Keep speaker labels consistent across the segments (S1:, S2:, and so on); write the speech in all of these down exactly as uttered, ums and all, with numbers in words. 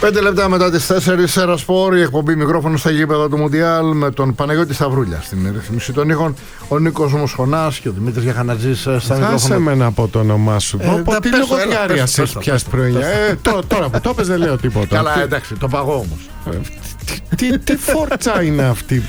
S1: Πέντε λεπτά μετά τις τέσσερις, Σέρα Σπορ, η εκπομπή μικρόφωνο στα γήπεδα του Μουντιάλ με τον Παναγιώτη Σταυρούλια στην ρυθμίση των ήχων, ο Νίκος Μοσχονάς και ο Δημήτρης Γιαχανατζής στα μικρόφωνα.
S2: Άσε με να πω το όνομά σου.
S1: Ε,
S2: πω, τι λογοδιάρεια σε έχει πιάσει πρωί. Τώρα που το πες δεν λέω τίποτα.
S1: Καλά, εντάξει, το παγώ όμως.
S2: Τι φορτσά είναι αυτή.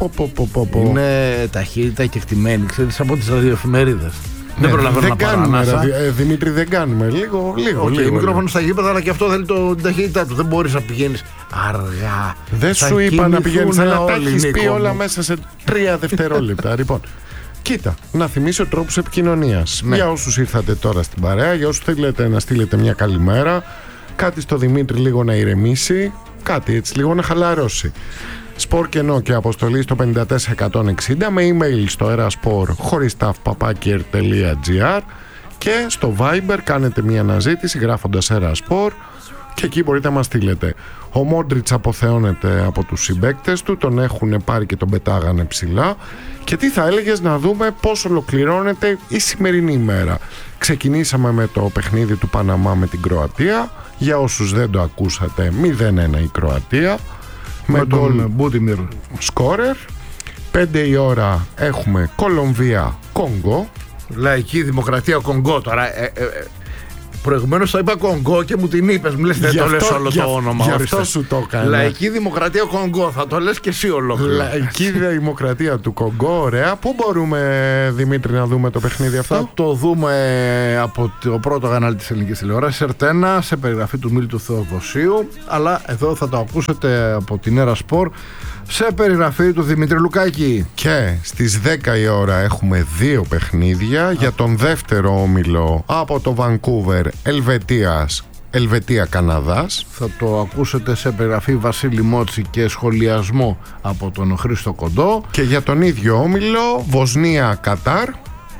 S1: Είναι ταχύτητα και εκτιμένη, ξέρεις, από τις ραδιοεφημερίδες.
S2: Δεν προλαβαίνω να πάρω ανάσα. Δημήτρη, δεν κάνουμε. Λίγο, λίγο.
S1: λίγο μικρόφωνο στα γήπεδα, αλλά και αυτό θέλει την ταχύτητά του. Δεν μπορείς να πηγαίνεις αργά.
S2: Δεν σου είπα να πηγαίνεις, αλλά τα έχεις πει όλα μέσα σε τρία δευτερόλεπτα. Λοιπόν, κοίτα, να θυμίσω τρόπους επικοινωνίας. Ναι. Για όσους ήρθατε τώρα στην παρέα, για όσους θέλετε να στείλετε μια καλημέρα, κάτι στο Δημήτρη λίγο να ηρεμήσει, κάτι έτσι λίγο να χαλαρώσει. Σπορ κενό και αποστολή στο πέντε τέσσερα εκατόν εξήντα με email στο eraspor χωρίς ταφ παπάκι ερ τελεία τζι άρ και στο Viber κάνετε μια αναζήτηση γράφοντας Eraspor και εκεί μπορείτε να μας στείλετε. Ο Μόντριτς αποθεώνεται από τους συμπαίκτες του, τον έχουν πάρει και τον πετάγανε ψηλά. Και τι θα έλεγες να δούμε πώς ολοκληρώνεται η σημερινή ημέρα. Ξεκινήσαμε με το παιχνίδι του Παναμά με την Κροατία. Για όσους δεν το ακούσατε, μηδέν ένα η Κροατία. Με, με τον
S1: Μπούτιμιρ
S2: σκόρερ. Πέντε η ώρα έχουμε Κολομβία Κονγκό.
S1: Λαϊκή Δημοκρατία Κονγκό. Τώρα ε, ε, ε, προηγουμένως θα είπα Κονγκό και μου την είπες. Μου λες δεν το λες όλο
S2: για,
S1: το όνομα.
S2: Γι' αυτό σου το έκανα.
S1: Λαϊκή Δημοκρατία Κονγκό. Θα το λες και εσύ ολόκληρο.
S2: Λαϊκή Δημοκρατία του Κονγκό. Ωραία. Πού μπορούμε, Δημήτρη, να δούμε το παιχνίδι αυτό?
S1: Θα το δούμε από το πρώτο κανάλι της ελληνικής τηλεόρασης Ερτένα, σε περιγραφή του Μίλτου Θεοδοσίου. Αλλά εδώ θα το ακούσετε από την Eraspor σε περιγραφή του Δημήτρη Λουκάκη.
S2: Και στις δέκα η ώρα έχουμε δύο παιχνίδια. Α. Για τον δεύτερο όμιλο από το Βανκούβερ Ελβετίας Ελβετία-Καναδάς.
S1: Θα το ακούσετε σε περιγραφή Βασίλη Μότσι και σχολιασμό από τον Χρήστο Κοντό.
S2: Και για τον ίδιο όμιλο Βοσνία-Κατάρ.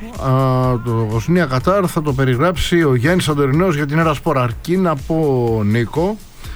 S1: Uh, το Βοσνία-Κατάρ θα το περιγράψει ο Γιάννης Αντορινέος για την Eraspor. Αρκεί να πω, Νίκο,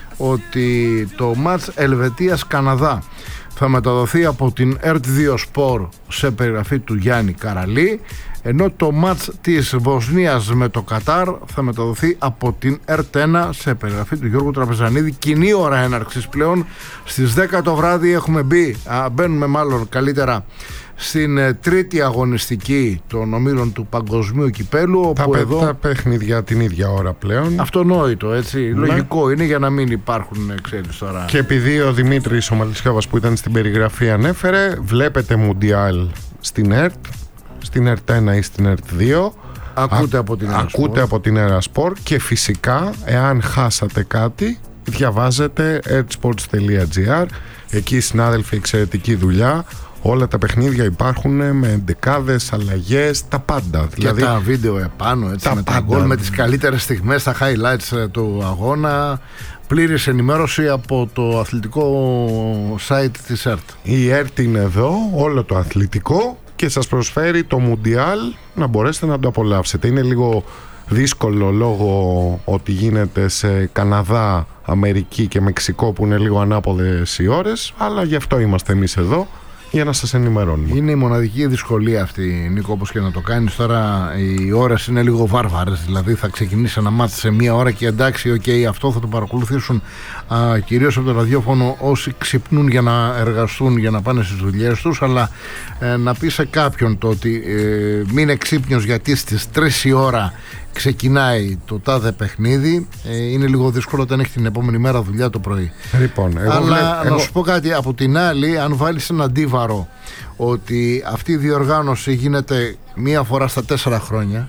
S1: ότι το μάτς Ελβετίας-Καναδά θα μεταδοθεί από την ερτ δύο Sport σε περιγραφή του Γιάννη Καραλή, ενώ το μάτς της Βοσνίας με το Κατάρ θα μεταδοθεί από την ερτ ένα σε περιγραφή του Γιώργου Τραπεζανίδη. Κοινή ώρα έναρξης πλέον στις δέκα το βράδυ. Έχουμε μπει, α, μπαίνουμε μάλλον καλύτερα στην ε, τρίτη αγωνιστική των ομίλων του Παγκοσμίου Κυπέλου.
S2: Τα,
S1: όπου
S2: παι,
S1: εδώ...
S2: τα παιχνίδια την ίδια ώρα πλέον.
S1: Αυτονόητο, έτσι. Ναι. Λογικό είναι για να μην υπάρχουν, ξέρεις τώρα.
S2: Και επειδή ο Δημήτρης ο Μαλισιάβας που ήταν στην περιγραφή ανέφερε, βλέπετε Μουντιάλ στην ΕΡΤ, στην ερτ ένα ή στην ερτ δύο.
S1: Ακούτε, Α, από, την
S2: ακούτε από την Eraspor και φυσικά εάν χάσατε κάτι διαβάζετε ertsports τελεία τζι άρ. Εκεί, συνάδελφοι, εξαιρετική δουλειά. Όλα τα παιχνίδια υπάρχουν με δεκάδες, αλλαγές, τα πάντα.
S1: Και δηλαδή, τα βίντεο επάνω, έτσι, τα με τα γκολ, με τις καλύτερες στιγμές, τα highlights του αγώνα. Πλήρης ενημέρωση από το αθλητικό site της ΕΡΤ.
S2: Η ΕΡΤ είναι εδώ, όλο το αθλητικό, και σας προσφέρει το Μουντιάλ να μπορέσετε να το απολαύσετε. Είναι λίγο δύσκολο λόγω ότι γίνεται σε Καναδά, Αμερική και Μεξικό που είναι λίγο ανάποδες οι ώρες, αλλά γι' αυτό είμαστε εμείς εδώ, για να σας ενημερώνουμε.
S1: Είναι η μοναδική δυσκολία αυτή, Νίκο, όπως και να το κάνεις τώρα. Οι ώρες είναι λίγο βάρβαρες, δηλαδή θα ξεκινήσει ένα μάτι σε μία ώρα και εντάξει, οκ, okay, αυτό θα το παρακολουθήσουν α, κυρίως από το ραδιόφωνο όσοι ξυπνούν για να εργαστούν, για να πάνε στις δουλειές τους, αλλά ε, να πει σε κάποιον το ότι ε, μην είναι ξύπνιος γιατί στις τρεις η ώρα ξεκινάει το τάδε παιχνίδι, ε, είναι λίγο δύσκολο όταν έχει την επόμενη μέρα δουλειά το πρωί.
S2: Λοιπόν, εγώ
S1: αλλά
S2: βλέ...
S1: να
S2: εγώ...
S1: σου πω κάτι, από την άλλη, αν βάλεις ένα αντίβαρο ότι αυτή η διοργάνωση γίνεται μία φορά στα τέσσερα χρόνια,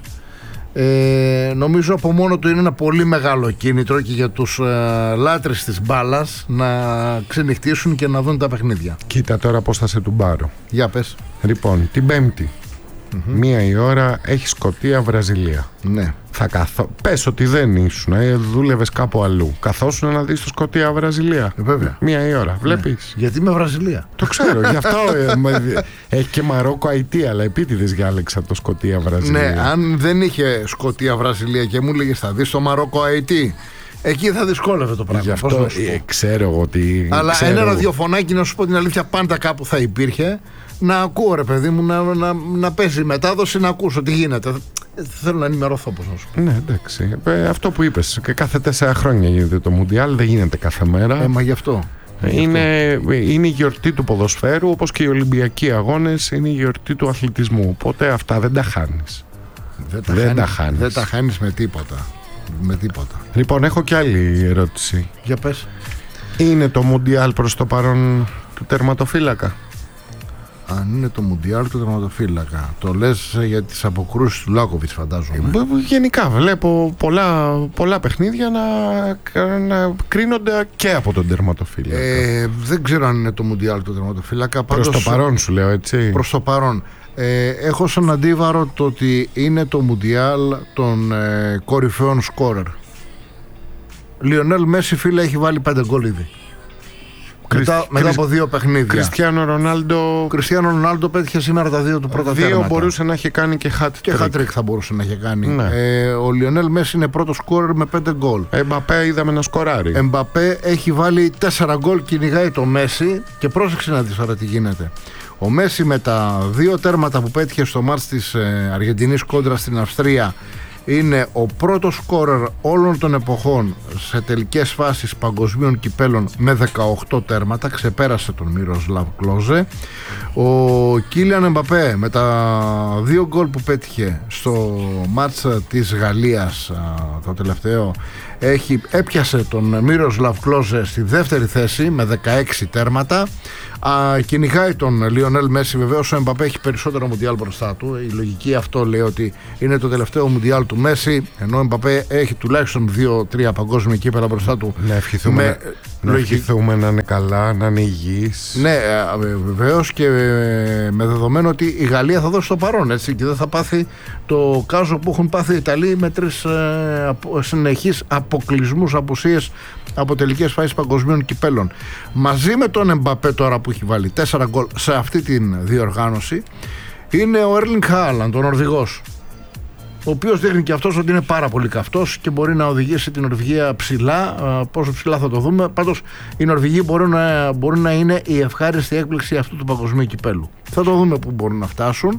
S1: ε, νομίζω από μόνο του είναι ένα πολύ μεγάλο κίνητρο και για τους ε, λάτρεις της μπάλας να ξενυχτήσουν και να δουν τα παιχνίδια.
S2: Κοίτα τώρα πώς θα σε τουμπάρω.
S1: Για πες.
S2: Λοιπόν, την Πέμπτη Mm-hmm. μία η ώρα έχει Σκωτία-Βραζιλία.
S1: Ναι.
S2: Θα καθώ... Πες ότι δεν ήσουν, ε, δούλευες κάπου αλλού. Καθόσουν να δεις το Σκωτία-Βραζιλία.
S1: Ε, βέβαια.
S2: Μία η ώρα. Βλέπεις.
S1: Ναι. Γιατί είμαι Βραζιλία.
S2: Το ξέρω. Γι' αυτό ε, έχει και Μαρόκο-Αϊτή, αλλά επίτηδες διάλεξα το Σκωτία-Βραζιλία.
S1: Ναι, αν δεν είχε Σκωτία-Βραζιλία και μου έλεγες θα δεις το Μαρόκο-Αϊτή, εκεί θα δυσκόλευε το πράγμα.
S2: Γι' αυτό ε, ξέρω ότι.
S1: Αλλά
S2: ξέρω...
S1: ένα ραδιοφωνάκι, να σου πω την αλήθεια, πάντα κάπου θα υπήρχε. Να ακούω, ρε παιδί μου, να, να, να παίζει η μετάδοση, να ακούσω τι γίνεται. Θέλω να ενημερωθώ, πώς να σου πω.
S2: Ναι, εντάξει. Ε, αυτό που είπες, και κάθε τέσσερα χρόνια γίνεται το Μουντιάλ, δεν γίνεται κάθε μέρα.
S1: Ε, μα γι' αυτό.
S2: Είναι, είναι η γιορτή του ποδοσφαίρου, όπως και οι Ολυμπιακοί αγώνες είναι η γιορτή του αθλητισμού. Οπότε αυτά δεν τα χάνεις.
S1: Δεν τα, δεν χάνεις, τα χάνεις. Δεν τα χάνεις με τίποτα. Με τίποτα.
S2: Λοιπόν, έχω κι άλλη ερώτηση.
S1: Για πες.
S2: Είναι το Μουντιάλ προς το παρόν του τερματοφύλακα?
S1: Αν είναι το Μουντιάλ του τερματοφύλακα. Το λες για τις αποκρούσεις του Λάκοβιτς, φαντάζομαι.
S2: Γενικά βλέπω πολλά, πολλά παιχνίδια να, να κρίνονται και από τον τερματοφύλακα.
S1: Ε, δεν ξέρω αν είναι το Μουντιάλ του τερματοφύλακα.
S2: Προς το παρόν σου λέω, έτσι.
S1: Προς το παρόν. Ε, έχω σαν αντίβαρο το ότι είναι το Μουντιάλ των ε, κορυφαίων σκόρερ. Λιονέλ Μέση, φίλε, έχει βάλει πέντε γκολ ήδη. Μετά, Κρι... μετά από δύο παιχνίδια.
S2: Κριστιάνο Ρονάλντο.
S1: Κριστιάνο Ρονάλντο πέτυχε σήμερα τα δύο του πρώτα δύο τέρματα.
S2: Δύο μπορούσε να έχει κάνει και hat-trick.
S1: Και hat-trick θα μπορούσε να έχει κάνει. Ναι. Ε, ο Λιονέλ Μέση είναι πρώτο σκόρερ με πέντε γκολ.
S2: Εμπαπέ είδαμε να σκοράρει.
S1: Εμπαπέ έχει βάλει τέσσερα γκολ, κυνηγάει το Μέση. Και πρόσεξε να δεις τώρα τι γίνεται. Ο Μέση με τα δύο τέρματα που πέτυχε στο μάτς της ε, Αργεντινής κόντρα στην Αυστρία είναι ο πρώτος σκόρερ όλων των εποχών σε τελικές φάσεις παγκοσμίων κυπέλων με δεκαοκτώ τέρματα, ξεπέρασε τον Μίροσλαβ Κλόζε. Ο Κίλιαν Εμπαπέ με τα δύο γκολ που πέτυχε στο μάτς της Γαλλίας το τελευταίο έχει, έπιασε τον Μίροσλαβ Κλόζε στη δεύτερη θέση με δεκαέξι τέρματα. Α, κυνηγάει τον Λιονέλ Μέση. Βεβαίως ο Εμπαπέ έχει περισσότερο Μουντιάλ μπροστά του. Η λογική αυτό λέει ότι είναι το τελευταίο Μουντιάλ του Μέση, ενώ ο Εμπαπέ έχει τουλάχιστον δύο τρία παγκόσμια κύπελα μπροστά του.
S2: Να ευχηθούμε, με, να, να, ευχηθούμε να είναι καλά, να είναι υγιής.
S1: Ναι, βεβαίως, και με δεδομένο ότι η Γαλλία θα δώσει το παρόν, έτσι, και δεν θα πάθει το κάζο που έχουν πάθει οι Ιταλοί με τρεις ε, συνεχείς αποκλεισμούς, απουσίες από τελικές φάσεις παγκοσμίων κυπέλων. Μαζί με τον Εμπαπέ τώρα που έχει βάλει τέσσερα γκολ σε αυτή την διοργάνωση είναι ο Έρλινγκ Χάλαντ, ο Νορβηγός, ο οποίος δείχνει και αυτός ότι είναι πάρα πολύ καυτός και μπορεί να οδηγήσει την Νορβηγία ψηλά. Πόσο ψηλά θα το δούμε. Πάντως οι Νορβηγοί μπορούν να, μπορούν να είναι η ευχάριστη έκπληξη αυτού του παγκοσμίου κυπέλου. Θα το δούμε που μπορούν να φτάσουν.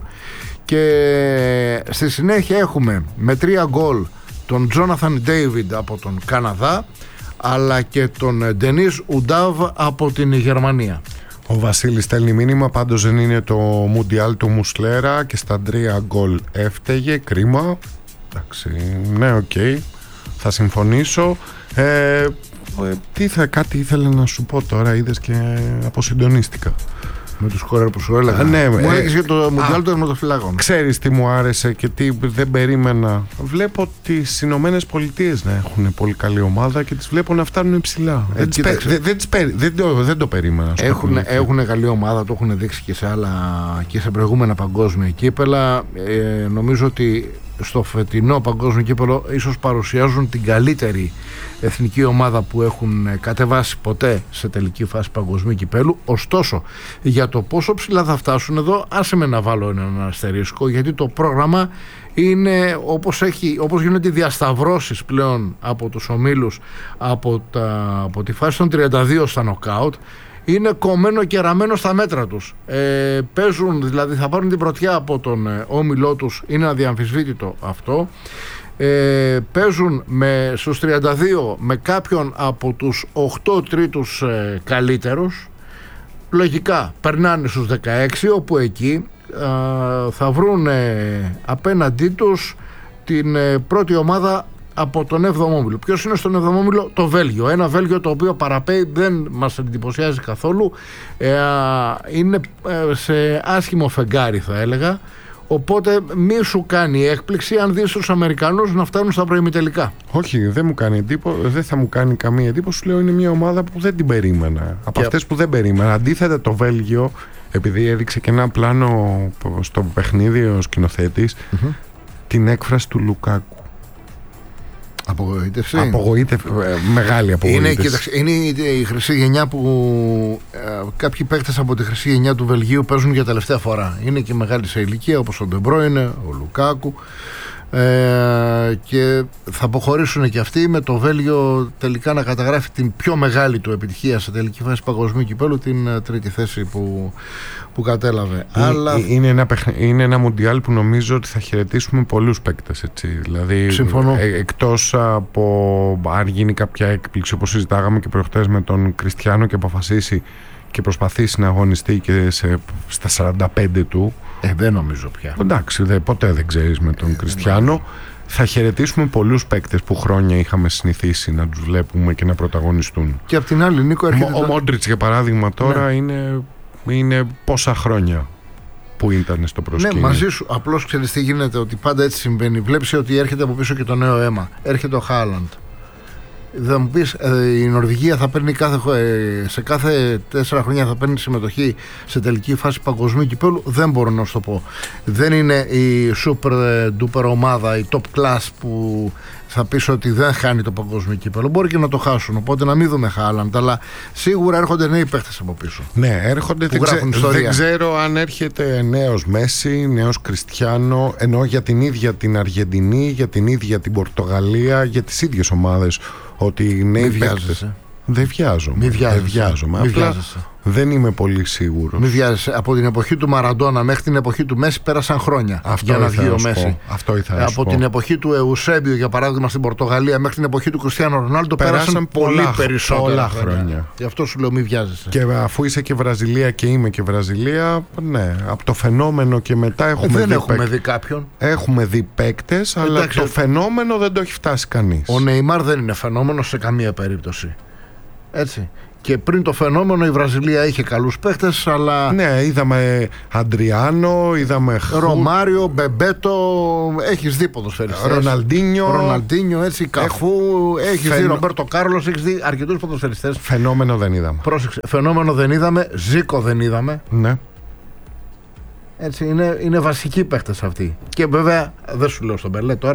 S1: Και στη συνέχεια έχουμε με τρία γκολ τον Τζόναθαν Ντέιβιντ από τον Καναδά, αλλά και τον Ντενίς Ουντάβ από την Γερμανία.
S2: Ο Βασίλης στέλνει μήνυμα, πάντως δεν είναι το Μουντιάλ του Μουσλέρα και στα τρία γκολ έφταιγε, κρίμα. Εντάξει, ναι, οκ, okay. Θα συμφωνήσω. ε, τι θα, Κάτι ήθελα να σου πω τώρα, είδες και αποσυντονίστηκα.
S1: Με τους σκόρερ που σου έλεγα.
S2: Ναι,
S1: μου
S2: ε,
S1: έλεγες για το Μουντιάλ των τερματοφυλάκων.
S2: Ξέρεις τι μου άρεσε και τι δεν περίμενα? Βλέπω τις Ηνωμένες Πολιτείες να έχουν πολύ καλή ομάδα και τις βλέπω να φτάνουν ψηλά. Ε, δεν, τις, δεν, δεν, τις, δεν, το, δεν το περίμενα.
S1: Έχουν, έχουν καλή ομάδα, το έχουν δείξει και σε, άλλα, και σε προηγούμενα παγκόσμια κύπελα. Ε, νομίζω ότι στο φετινό παγκόσμιο κύπελο ίσως παρουσιάζουν την καλύτερη εθνική ομάδα που έχουν κατεβάσει ποτέ σε τελική φάση παγκοσμίου κυπέλου. Ωστόσο, για το πόσο ψηλά θα φτάσουν εδώ, άσε με να βάλω έναν αστερίσκο, γιατί το πρόγραμμα είναι όπως, έχει, όπως γίνονται οι διασταυρώσεις πλέον από τους ομίλους από, τα, από τη φάση των τριάντα δύο στα νοκάουτ. Είναι κομμένο και ραμμένο στα μέτρα τους. Ε, παίζουν, δηλαδή θα πάρουν την πρωτιά από τον ε, όμιλό τους, είναι αδιαμφισβήτητο αυτό. Ε, παίζουν με, στους τριάντα δύο με κάποιον από τους οκτώ τρίτους ε, καλύτερους. Λογικά περνάνε στους δεκαέξι, όπου εκεί ε, θα βρουν ε, απέναντί τους την ε, πρώτη ομάδα από τον έβδομο όμιλο. Ποιος είναι στον έβδομο όμιλο? Το Βέλγιο. Ένα Βέλγιο το οποίο παραπέει, δεν μας εντυπωσιάζει καθόλου. Ε, είναι ε, σε άσχημο φεγγάρι, θα έλεγα. Οπότε μη σου κάνει έκπληξη αν δεις τους Αμερικανούς να φτάνουν στα προημιτελικά.
S2: Όχι, δεν μου κάνει εντύπωση, δεν θα μου κάνει καμία εντύπωση. Σου λέω, είναι μια ομάδα που δεν την περίμενα. Από και αυτές που δεν περίμενα. Αντίθετα, το Βέλγιο, επειδή έδειξε και ένα πλάνο στο παιχνίδι ο σκηνοθέτης, mm-hmm. την έκφραση του Λουκάκου.
S1: Απογοήτευση.
S2: Απογοήτευση. Μεγάλη απογοήτευση.
S1: Είναι, κοίταξε, είναι η χρυσή γενιά που ε, κάποιοι παίκτες από τη χρυσή γενιά του Βελγίου παίζουν για τελευταία φορά. Είναι και μεγάλη σε ηλικία, όπως ο Ντεμπρόινε, ο Λουκάκου. Ε, και θα αποχωρήσουν και αυτοί, με το Βέλγιο τελικά να καταγράφει την πιο μεγάλη του επιτυχία σε τελική φάση παγκοσμίου κυπέλου, την uh, τρίτη θέση που, που κατέλαβε.
S2: Ε,
S1: Αλλά...
S2: είναι, ένα παιχν... είναι ένα μουντιάλ που νομίζω ότι θα χαιρετήσουμε πολλούς παίκτες, έτσι. Δηλαδή, ε, εκτός από αν γίνει κάποια έκπληξη, όπως συζητάγαμε και προχτές με τον Κριστιάνο, και αποφασίσει και προσπαθήσει να αγωνιστεί και σε, στα σαράντα πέντε του.
S1: Ε, δεν νομίζω πια.
S2: Εντάξει, δε, ποτέ δεν ξέρεις με τον Κριστιάνο. Θα χαιρετήσουμε πολλούς παίκτες που χρόνια είχαμε συνηθίσει να τους βλέπουμε και να πρωταγωνιστούν.
S1: Και απ' την άλλη, Νίκο, έρχεται.
S2: Ο, ο Μόντριτς, για παράδειγμα, τώρα ναι. είναι, είναι πόσα χρόνια που ήταν στο προσκήνιο.
S1: Ναι, μαζί σου. Απλώς ξέρεις τι γίνεται, ότι πάντα έτσι συμβαίνει. Βλέπεις ότι έρχεται από πίσω και το νέο αίμα. Έρχεται ο Χάλαντ. Θα μου πεις, ε, η Νορβηγία θα παίρνει κάθε, ε, σε κάθε τέσσερα χρόνια θα παίρνει συμμετοχή σε τελική φάση παγκοσμίου κυπέλου. Δεν μπορώ να σου το πω. Δεν είναι η super duper ομάδα, η top class που θα πεις ότι δεν χάνει το παγκοσμίο κύπελο. Μπορεί και να το χάσουν. Οπότε να μην δούμε Χάλαντ. Αλλά σίγουρα έρχονται νέοι παίχτες από πίσω.
S2: Ναι, έρχονται. Δεν, ξέ, δεν ξέρω αν έρχεται νέος Μέση, νέος Κριστιάνο. Ενώ για την ίδια την Αργεντινή, για την ίδια την Πορτογαλία, για τις ίδιες ομάδες. Ότι οι νέοι παίκτες. Δεν βιάζομαι.
S1: Μη βιάζεσαι.
S2: Δεν βιάζομαι. Μη Απλά βιάζεσαι. Δεν είμαι πολύ σίγουρος.
S1: Μη βιάζεσαι. Από την εποχή του Μαραντόνα μέχρι την εποχή του Μέση πέρασαν χρόνια.
S2: Αυτό
S1: για να βγει ο Μέση.
S2: Αυτό ήθελα να
S1: Από
S2: πω.
S1: την εποχή του Εουσέμπιο, για παράδειγμα, στην Πορτογαλία, μέχρι την εποχή του Κριστιάνο Ρονάλντο πέρασαν πολύ πολλά, περισσότερα
S2: πολλά χρόνια. χρόνια.
S1: Γι' αυτό σου λέω μη βιάζεσαι.
S2: Και αφού είσαι και Βραζιλία και είμαι και Βραζιλία, ναι, από το φαινόμενο και μετά έχουμε
S1: δεν
S2: δει.
S1: Δεν έχουμε
S2: παίκ...
S1: δει κάποιον.
S2: Έχουμε δει παίκτες, αλλά εντάξει, το φαινόμενο δεν το έχει φτάσει κανείς.
S1: Ο Νεϊμάρ δεν είναι φαινόμενο σε καμία περίπτωση. Έτσι. Και πριν το φαινόμενο η Βραζιλία είχε καλούς παίχτες, αλλά...
S2: Ναι, είδαμε Αντριάνο, είδαμε
S1: Ρωμάριο, Μπεμπέτο, έχεις δει ποδοσφαιριστές.
S2: Ροναλντίνιο.
S1: Ροναλντίνιο, έτσι, Καφού, έχεις Φαινο... δει Ρομπέρτο Κάρλος, έχεις δει αρκετούς ποδοσφαιριστές.
S2: Φαινόμενο δεν είδαμε.
S1: Πρόσεξε, φαινόμενο δεν είδαμε, Ζίκο δεν είδαμε.
S2: Ναι.
S1: Έτσι, είναι, είναι βασικοί παίχτες αυτοί. Και βέβαια, δεν σου λέω στον Μπελέ τώρα,